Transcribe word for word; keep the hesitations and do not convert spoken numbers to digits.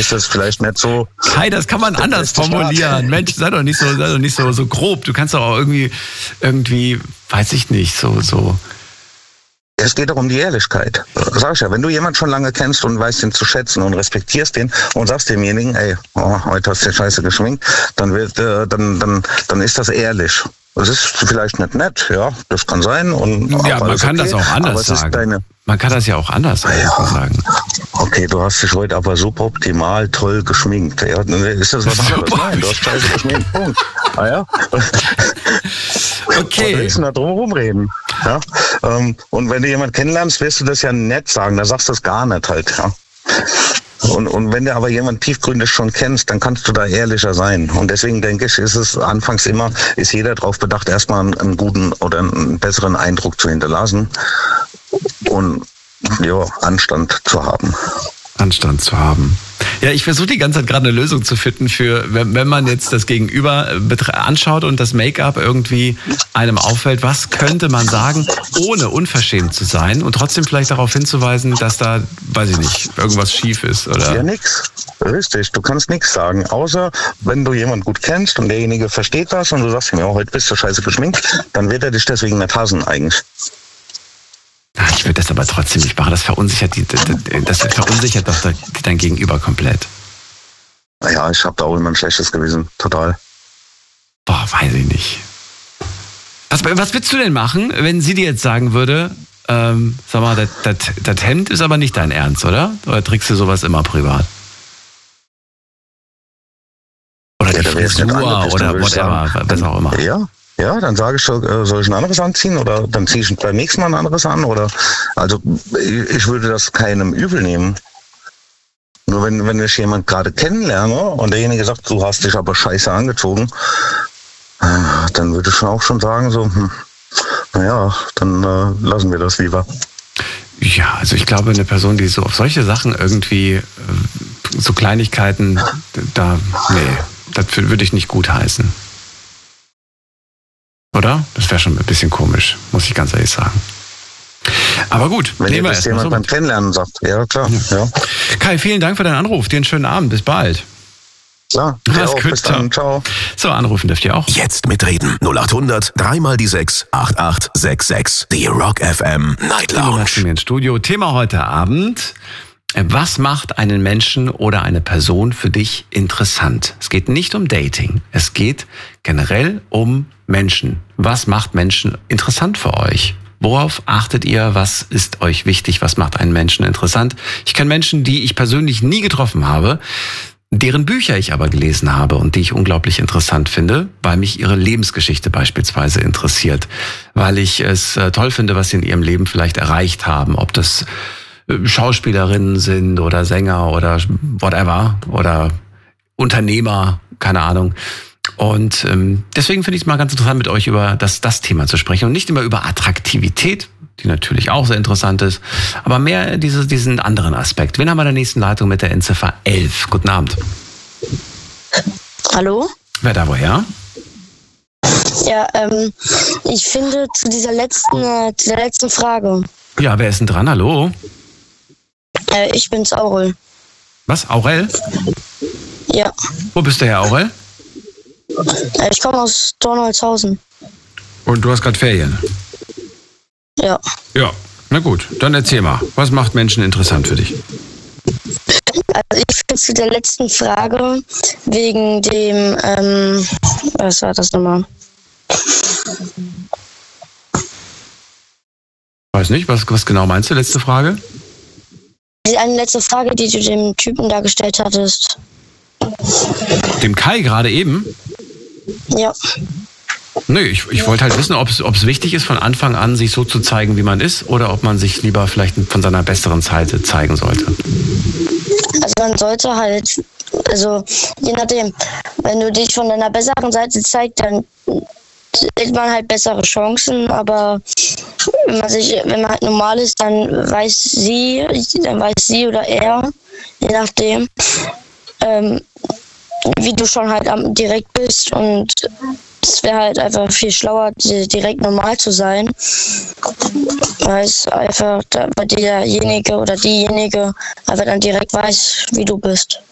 ist das vielleicht nicht so... Kai, das kann man anders formulieren. Mensch, sei doch nicht so, sei doch nicht so, so grob. Du kannst doch auch irgendwie, irgendwie, weiß ich nicht, so, so... Es geht doch um die Ehrlichkeit. Sag ich ja, wenn du jemanden schon lange kennst und weißt ihn zu schätzen und respektierst den und sagst demjenigen, ey, oh, heute hast du die Scheiße geschminkt, dann wird, äh, dann, dann, dann ist das ehrlich. Das ist vielleicht nicht nett, ja, das kann sein. Und ja, man kann okay, das auch anders sagen. Deine... Man kann das ja auch anders ja. sagen. Okay, du hast dich heute aber super optimal, toll geschminkt. Ja, ist das was anderes? Nein, du hast scheiße geschminkt. Punkt. Ah ja? Okay. Du willst da drum rumreden. Ja? Und wenn du jemanden kennenlernst, wirst du das ja nett sagen. Da sagst du das gar nicht halt. Ja? Und, und wenn du aber jemanden tiefgründig schon kennst, dann kannst du da ehrlicher sein. Und deswegen denke ich, ist es anfangs immer, ist jeder darauf bedacht, erstmal einen, einen guten oder einen besseren Eindruck zu hinterlassen und ja, Anstand zu haben. Anstand zu haben. Ja, ich versuche die ganze Zeit gerade eine Lösung zu finden für, wenn, wenn man jetzt das Gegenüber anschaut und das Make-up irgendwie einem auffällt, was könnte man sagen, ohne unverschämt zu sein und trotzdem vielleicht darauf hinzuweisen, dass da, weiß ich nicht, irgendwas schief ist, oder? Ja, nix. Richtig, du kannst nichts sagen, außer wenn du jemanden gut kennst und derjenige versteht das und du sagst ihm, ja, heute bist du scheiße geschminkt, dann wird er dich deswegen nicht hassen eigentlich. Ich würde das aber trotzdem nicht machen. Das verunsichert, die, das verunsichert doch dein Gegenüber komplett. Naja, ich habe da auch immer ein schlechtes Gewissen. Total. Boah, weiß ich nicht. Was, was würdest du denn machen, wenn sie dir jetzt sagen würde, ähm, sag mal, das, das, das Hemd ist aber nicht dein Ernst, oder? Oder trägst du sowas immer privat? Oder die ja, Frisur oder whatever, sagen, was auch immer. Ja. Ja, dann sage ich, soll ich ein anderes anziehen oder dann ziehe ich beim nächsten Mal ein anderes an oder, also ich würde das keinem übel nehmen. Nur wenn, wenn ich jemand gerade kennenlerne und derjenige sagt, du hast dich aber scheiße angezogen, dann würde ich schon auch schon sagen, so, hm, naja, dann äh, lassen wir das lieber. Ja, also ich glaube, eine Person, die so auf solche Sachen irgendwie, so Kleinigkeiten, da, nee, das würde ich nicht gutheißen. Oder? Das wäre schon ein bisschen komisch, muss ich ganz ehrlich sagen. Aber gut, wenn nehmen wir das jemand so beim Kennenlernen sagt. Ja, klar. Ja. Ja. Kai, vielen Dank für deinen Anruf. Dir einen schönen Abend. Bis bald. Klar. Mach's gut. Bis dann. Ciao. So, anrufen dürft ihr auch. Jetzt mitreden. null acht hundert, dreimal die sechs, acht acht sechs sechs. Die Rock F M Night Lounge. Mir ins Studio. Thema heute Abend. Was macht einen Menschen oder eine Person für dich interessant? Es geht nicht um Dating. Es geht generell um Menschen. Was macht Menschen interessant für euch? Worauf achtet ihr? Was ist euch wichtig? Was macht einen Menschen interessant? Ich kenne Menschen, die ich persönlich nie getroffen habe, deren Bücher ich aber gelesen habe und die ich unglaublich interessant finde, weil mich ihre Lebensgeschichte beispielsweise interessiert, weil ich es toll finde, was sie in ihrem Leben vielleicht erreicht haben, ob das Schauspielerinnen sind oder Sänger oder whatever oder Unternehmer, keine Ahnung. Und ähm, deswegen finde ich es mal ganz interessant, mit euch über das, das Thema zu sprechen und nicht immer über Attraktivität, die natürlich auch sehr interessant ist, aber mehr diese, diesen anderen Aspekt. Wen haben wir in der nächsten Leitung mit der Endziffer elf? Guten Abend. Hallo? Wer da woher? Ja, ähm, ich finde zu dieser letzten, äh, zu der letzten Frage. Ja, wer ist denn dran? Hallo? Äh, ich bin's, Aurel. Was, Aurel? Ja. Wo bist du her, Aurel? Äh, ich komme aus Dornholzhausen. Und du hast gerade Ferien? Ja. Ja, na gut, dann erzähl mal. Was macht Menschen interessant für dich? Also ich finde zu der letzten Frage wegen dem, ähm, was war das nochmal? Weiß nicht, was, was genau meinst du, letzte Frage? Die eine letzte Frage, die du dem Typen da gestellt hattest. Dem Kai gerade eben? Ja. Nö, ich, ich wollte halt wissen, ob es wichtig ist, von Anfang an sich so zu zeigen, wie man ist, oder ob man sich lieber vielleicht von seiner besseren Seite zeigen sollte. Also man sollte halt, also je nachdem, wenn du dich von deiner besseren Seite zeigst, dann hat man halt bessere Chancen, aber wenn man sich, wenn man halt normal ist, dann weiß sie, dann weiß sie oder er, je nachdem, ähm, wie du schon halt direkt bist, und es wäre halt einfach viel schlauer, direkt normal zu sein, weil es einfach bei derjenige oder diejenige einfach dann direkt weiß, wie du bist.